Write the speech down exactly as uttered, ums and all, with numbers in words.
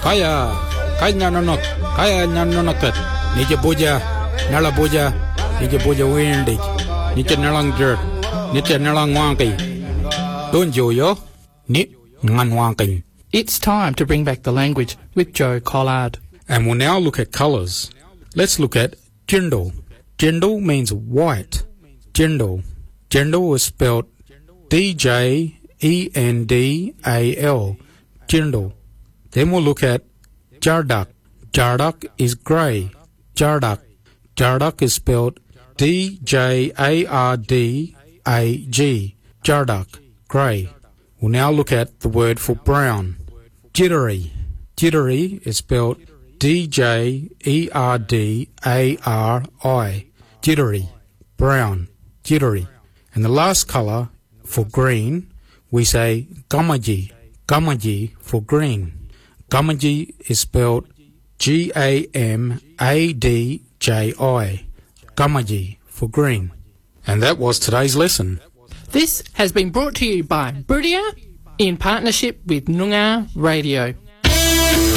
Kaya, kaya nanonok, kaya nanonokat. Nije boja, nala boja, nije boja windig. Nije nalang jerk, nije nalang wangi. Don't yo, ni ngan wangi. It's time to bring back the language with Joe Collard. And we'll now look at colours. Let's look at jindal. Jindal means white. Jindal. Jindal is spelled D J E N D A L. Jindal. Then we'll look at jardak. Jardak is grey. Jardak. Jardak is spelled D J A R D A G. Jardak. Grey. We'll now look at the word for brown. Jittery. Jittery is spelled D J E R D A R I. Jittery. Brown. Jittery. And the last colour for green, we say gamaji. Gamaji for green. Gamaji is spelled G A M A D J I. Gamaji for green. And that was today's lesson. This has been brought to you by Boodia in partnership with Noongar Radio.